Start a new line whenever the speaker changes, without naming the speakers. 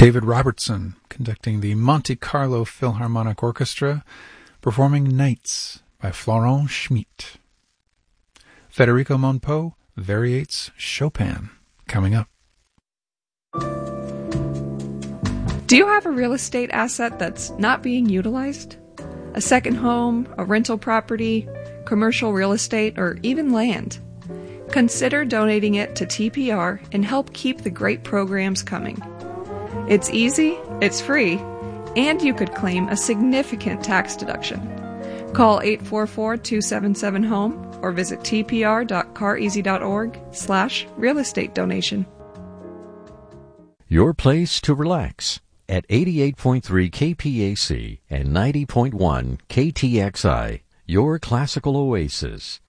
David Robertson conducting the Monte Carlo Philharmonic Orchestra, performing Nights by Florent Schmidt. Federico Monpeau variates Chopin, coming up.
Do you have a real estate asset that's not being utilized? A second home, a rental property, commercial real estate, or even land? Consider donating it to TPR and help keep the great programs coming. It's easy, it's free, and you could claim a significant tax deduction. Call 844-277-HOME or visit tpr.careasy.org/real estate donation.
Your place to relax at 88.3 KPAC and 90.1 KTXI, your classical oasis.